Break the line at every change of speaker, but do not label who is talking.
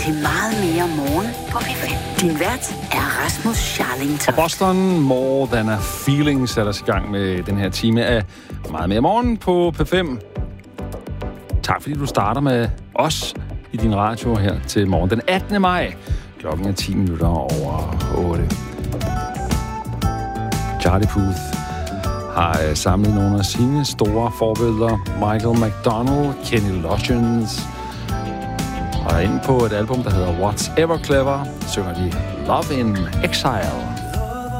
til Meget mere morgen på P5. Din vært er Rasmus Charlington.
Og Boston More Than a Feeling sætter os i gang med den her time af Meget mere morgen på P5. Tak fordi du starter med os i din radio her til morgen den 18. maj. Klokken er 10 minutter over 8. Charlie Puth har samlet nogle af sine store forbilleder. Michael McDonald, Kenny Loggins. Og er inde på et album, der hedder What's Ever Clever, synger de Love in Exile.